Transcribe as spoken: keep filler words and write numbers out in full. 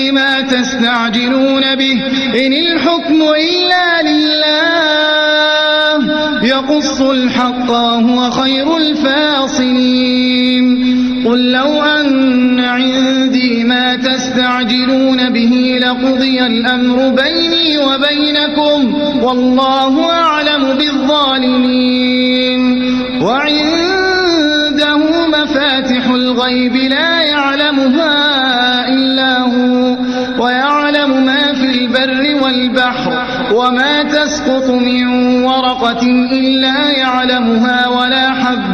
ما تستعجلون به إن الحكم إلا لله يقص الحق وهو خير الفاصلين قل لو أن عندي ما تستعجلون به لقضي الأمر بيني وبينكم والله أعلم بالظالمين وعنده مفاتح الغيب لا يعلمها إلا هو ويعلم ما في البر والبحر وما تسقط من ورقة إلا يعلمها ولا حب